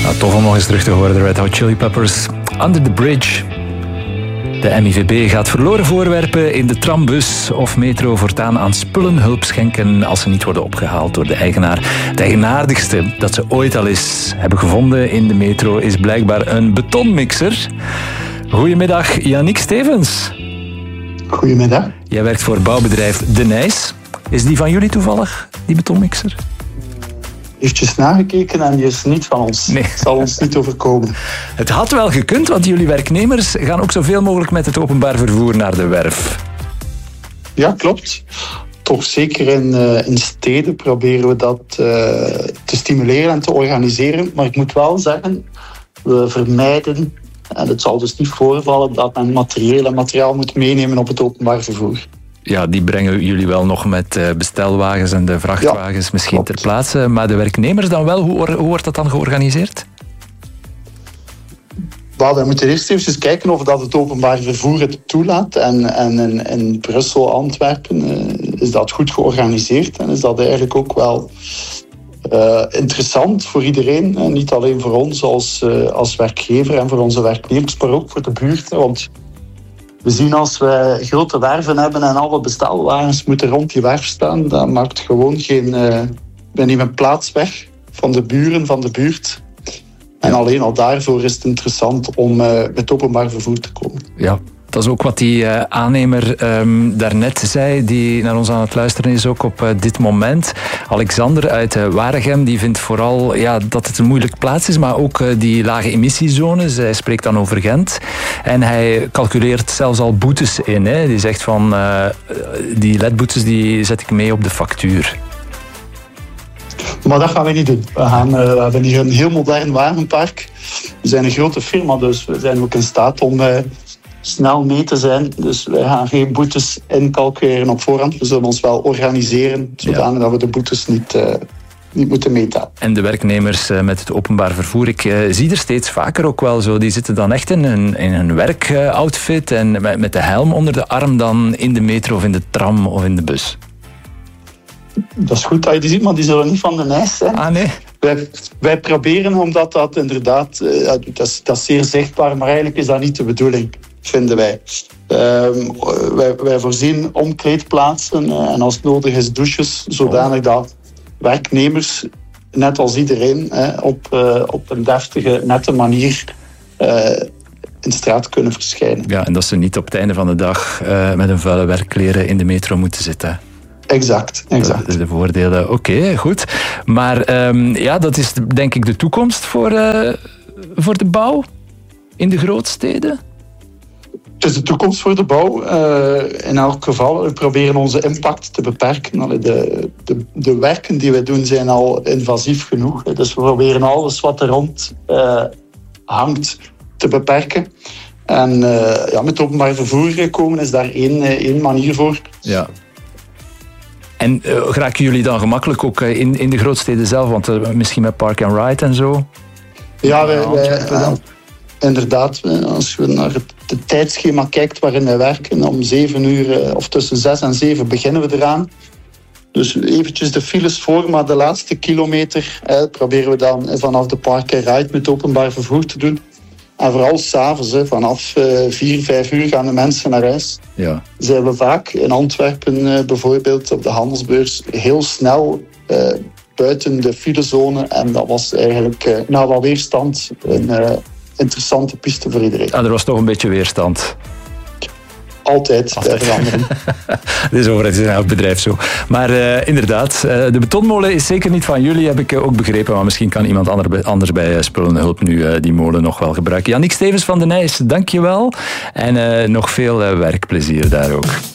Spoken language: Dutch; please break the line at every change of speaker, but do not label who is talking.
Nou, tof om nog eens terug te horen, de Red Hot Chili Peppers. Under the Bridge. De MIVB gaat verloren voorwerpen in de trambus of metro voortaan aan spullenhulp schenken als ze niet worden opgehaald door de eigenaar. Het eigenaardigste dat ze ooit al eens hebben gevonden in de metro is blijkbaar een betonmixer. Goedemiddag, Yannick Stevens.
Goedemiddag.
Jij werkt voor bouwbedrijf De Nijs. Is die van jullie toevallig, die betonmixer?
Eventjes nagekeken en die is niet van ons.
Nee.
Het zal ons niet overkomen.
Het had wel gekund, want jullie werknemers gaan ook zoveel mogelijk met het openbaar vervoer naar de werf.
Ja, klopt. Toch zeker in steden proberen we dat te stimuleren en te organiseren. Maar ik moet wel zeggen, we vermijden, en het zal dus niet voorvallen, dat men materiaal moet meenemen op het openbaar vervoer.
Ja, die brengen jullie wel nog met bestelwagens en de vrachtwagens misschien ter plaatse. Maar de werknemers dan wel, hoe wordt dat dan georganiseerd?
We moeten eerst even kijken of dat het openbaar vervoer het toelaat. En in Brussel, Antwerpen is dat goed georganiseerd. En is dat eigenlijk ook wel interessant voor iedereen. Niet alleen voor ons als werkgever en voor onze werknemers, maar ook voor de buurt. Want we zien als we grote werven hebben en alle bestelwagens moeten rond die werf staan, dan maakt gewoon geen plaats weg van de buren, van de buurt. En alleen al daarvoor is het interessant om met openbaar vervoer te komen. Ja.
Dat is ook wat die aannemer daarnet zei, die naar ons aan het luisteren is ook op dit moment. Alexander uit Waregem, die vindt vooral dat het een moeilijke plaats is, maar ook die lage emissiezones. Hij spreekt dan over Gent. En hij calculeert zelfs al boetes in. Hè. Die zegt van, die ledboetes die zet ik mee op de factuur.
Maar dat gaan we niet doen. We hebben hier een heel modern wagenpark. We zijn een grote firma, dus we zijn ook in staat om snel mee te zijn. Dus wij gaan geen boetes incalculeren op voorhand. We zullen ons wel organiseren, zodanig dat we de boetes niet moeten meten.
En de werknemers met het openbaar vervoer, ik zie er steeds vaker ook wel zo, die zitten dan echt in een werkoutfit en met de helm onder de arm dan in de metro of in de tram of in de bus.
Dat is goed dat je die ziet, maar die zullen niet van de Nijs zijn.
Ah, nee.
Wij proberen, omdat dat inderdaad, dat is zeer zichtbaar, maar eigenlijk is dat niet de bedoeling, vinden wij. Wij voorzien omkleedplaatsen en als het nodig is douches, zodanig dat werknemers, net als iedereen, op een deftige, nette manier in de straat kunnen verschijnen.
Ja, en dat ze niet op het einde van de dag met een vuile werkkleren in de metro moeten zitten.
Exact.
Dat is de voordelen. Oké, goed. Maar dat is denk ik de toekomst voor de bouw in de grootsteden?
Het is de toekomst voor de bouw. In elk geval, we proberen onze impact te beperken. De werken die we doen zijn al invasief genoeg. Dus we proberen alles wat er rond hangt te beperken. En met openbaar vervoer komen is daar één manier voor.
Ja. En geraken jullie dan gemakkelijk ook in de grootsteden zelf? Want misschien met Park and Ride en zo?
Ja, inderdaad. Als je naar het tijdschema kijkt waarin wij werken, om 7 uur of tussen 6 en 7 beginnen we eraan. Dus eventjes de files voor, maar de laatste kilometer proberen we dan vanaf de Park and Ride met openbaar vervoer te doen. En vooral s'avonds, vanaf 4, 5 uur gaan de mensen naar huis.
Ja.
Zijn we vaak in Antwerpen bijvoorbeeld op de handelsbeurs heel snel buiten de filezone. En dat was eigenlijk na wat weerstand een interessante piste voor iedereen.
Er was toch een beetje weerstand?
Altijd. Bij verandering.
Dit is overigens in elk bedrijf zo. Maar inderdaad, de betonmolen is zeker niet van jullie, heb ik ook begrepen. Maar misschien kan iemand anders bij Spullenhulp nu die molen nog wel gebruiken. Yannick Stevens van De Nijs, dank je wel. En nog veel werkplezier daar ook.